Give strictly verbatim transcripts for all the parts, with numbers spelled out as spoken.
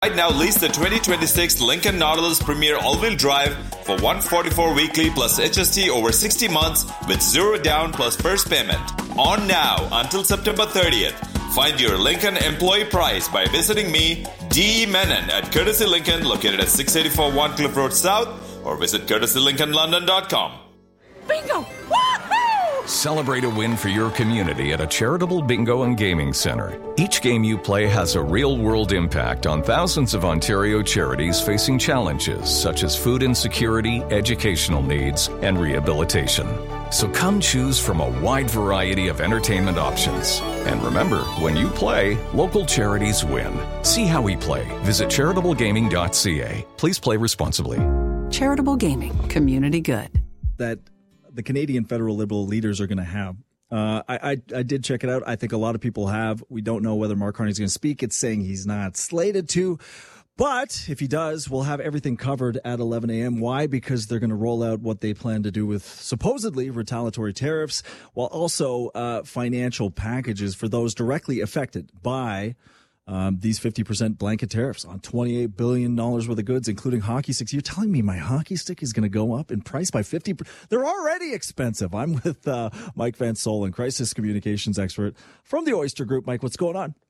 Right now, lease the twenty twenty-six Lincoln Nautilus Premier All-Wheel Drive for one hundred forty-four dollars weekly plus H S T over sixty months with zero down plus first payment. On now until September thirtieth. Find your Lincoln employee price by visiting me, D. Menon, at Courtesy Lincoln, located at six eighty-four One Cliff Road South, or visit courtesy lincoln london dot com. Bingo! Celebrate a win for your community at a charitable bingo and gaming center. Each game you play has a real-world impact on thousands of Ontario charities facing challenges such as food insecurity, educational needs, and rehabilitation. So come choose from a wide variety of entertainment options. And remember, when you play, local charities win. See how we play. Visit charitable gaming dot c a. Please play responsibly. Charitable Gaming. Community good. That the Canadian federal Liberal leaders are going to have. Uh, I, I I did check it out. I think a lot of people have. We don't know whether Mark Carney is going to speak. It's saying he's not slated to. But if he does, we'll have everything covered at eleven a.m. Why? Because they're going to roll out what they plan to do with supposedly retaliatory tariffs, while also uh, financial packages for those directly affected by Um, these fifty percent blanket tariffs on twenty-eight billion dollars worth of goods, including hockey sticks. You're telling me my hockey stick is going to go up in price by fifty percent? They're already expensive. I'm with uh, Mike Van Solen, crisis communications expert from the Oyster Group. Mike, what's going on?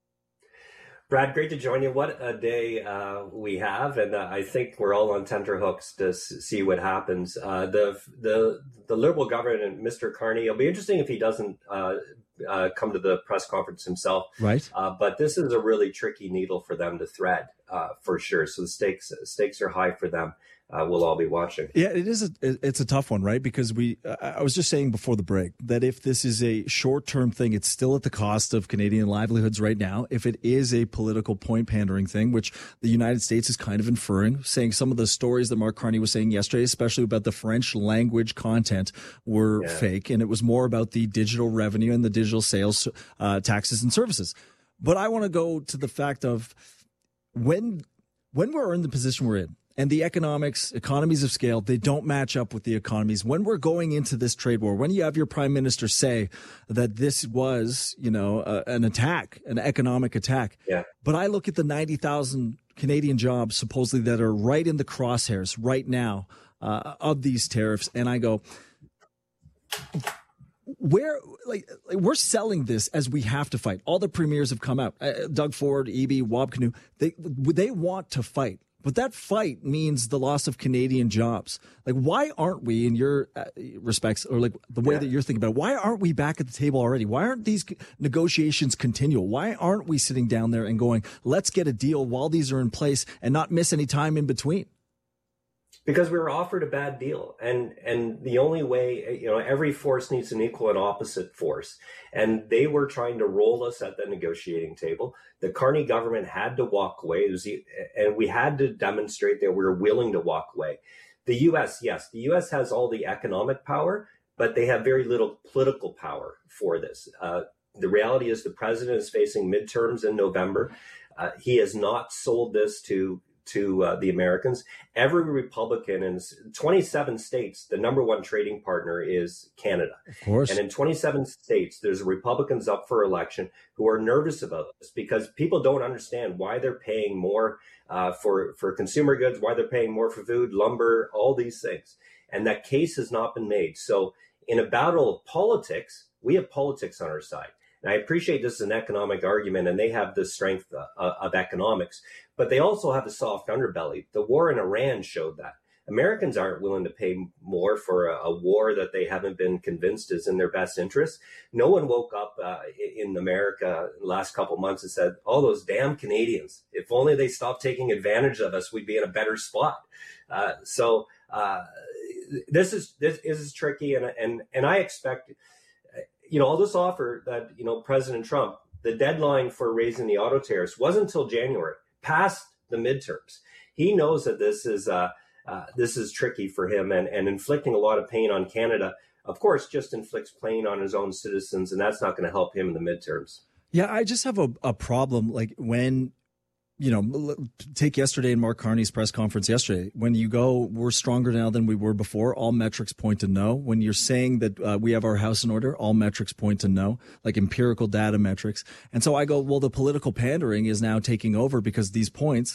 Brad, great to join you. What a day uh, we have, and uh, I think we're all on tenterhooks to s- see what happens. Uh, the the the Liberal government and Mister Carney, it'll be interesting if he doesn't uh, uh, come to the press conference himself. Right. Uh, but this is a really tricky needle for them to thread, uh, for sure. So the stakes stakes are high for them. Uh, we'll all be watching. Yeah, it is. A, it's a tough one, right? Because we, uh, I was just saying before the break that if this is a short-term thing, it's still at the cost of Canadian livelihoods right now. If it is a political point pandering thing, which the United States is kind of inferring, saying some of the stories that Mark Carney was saying yesterday, especially about the French language content, were yeah. fake, and it was more about the digital revenue and the digital sales uh, taxes and services. But I want to go to the fact of when when we're in the position we're in. And the economics, economies of scale, they don't match up with the economies. When we're going into this trade war, when you have your prime minister say that this was, you know, uh, an attack, an economic attack. Yeah. But I look at the ninety thousand Canadian jobs supposedly that are right in the crosshairs right now uh, of these tariffs. And I go, where, like, like, we're selling this as we have to fight. All the premiers have come out. Uh, Doug Ford, Eby, Wab Kinew, they, they want to fight. But that fight means the loss of Canadian jobs. Like, why aren't we, in your uh, respects, or like the way yeah. that you're thinking about it, why aren't we back at the table already? Why aren't these negotiations continual? Why aren't we sitting down there and going, let's get a deal while these are in place and not miss any time in between? Because we were offered a bad deal. And and the only way, you know, every force needs an equal and opposite force. And they were trying to roll us at the negotiating table. The Carney government had to walk away. It was, and we had to demonstrate that we were willing to walk away. The U S, yes, the U S has all the economic power, but they have very little political power for this. Uh, the reality is the president is facing midterms in November. Uh, he has not sold this to to uh, the Americans. Every Republican in twenty-seven states, the number one trading partner is Canada. Of course. And in twenty-seven states, there's Republicans up for election who are nervous about this because people don't understand why they're paying more uh, for, for consumer goods, why they're paying more for food, lumber, all these things. And that case has not been made. So in a battle of politics, we have politics on our side. And I appreciate this is an economic argument, and they have the strength uh, of economics, but they also have a soft underbelly. The war in Iran showed that. Americans aren't willing to pay more for a, a war that they haven't been convinced is in their best interest. No one woke up uh, in America the last couple of months and said, oh, those damn Canadians, if only they stopped taking advantage of us, we'd be in a better spot. Uh, so uh, this is this is tricky, and and and I expect, you know, all this offer that, you know, President Trump, the deadline for raising the auto tariffs wasn't until January, past the midterms. He knows that this is uh, uh, this is tricky for him, and, and inflicting a lot of pain on Canada, of course, just inflicts pain on his own citizens, and that's not going to help him in the midterms. Yeah, I just have a, a problem, like when you know, take yesterday in Mark Carney's press conference yesterday. When you go, we're stronger now than we were before, all metrics point to no. When you're saying that uh, we have our house in order, all metrics point to no, like empirical data metrics. And so I go, well, the political pandering is now taking over because these points